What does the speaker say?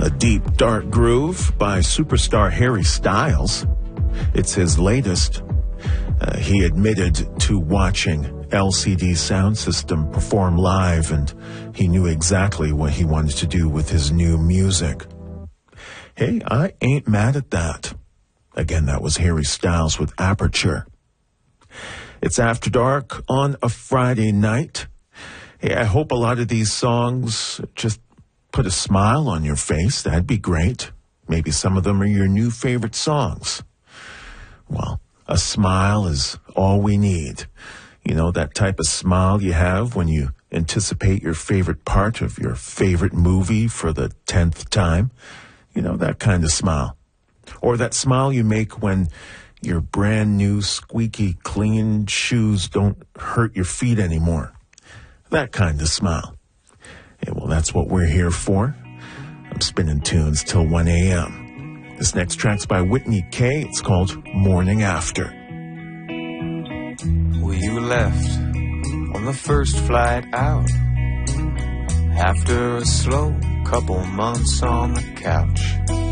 A deep, dark groove by superstar Harry Styles. It's his latest. He admitted to watching LCD Sound System perform live, and he knew exactly what he wanted to do with his new music. Hey, I ain't mad at that. Again, that was Harry Styles with Aperture. It's After Dark on a Friday night. Hey, I hope a lot of these songs just put a smile on your face. That'd be great. Maybe some of them are your new favorite songs. Well, a smile is all we need. You know, that type of smile you have when you anticipate your favorite part of your favorite movie for the 10th time. You know, that kind of smile. Or that smile you make when your brand new squeaky clean shoes don't hurt your feet anymore. That kind of smile. Yeah, well, that's what we're here for. I'm spinning tunes till 1 a.m. This next track's by Whitney K. It's called Morning After. Well, you left on the first flight out after a slow couple months on the couch.